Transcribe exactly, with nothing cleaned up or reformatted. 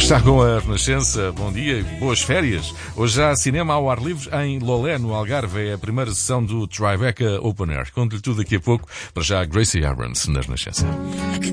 Está com a Renascença. Bom dia e boas férias. Hoje há cinema ao ar livre em Lolé, no Algarve. É a primeira sessão do Tribeca Open Air. Conto-lhe tudo daqui a pouco. Para já, Gracie Abrams na Renascença.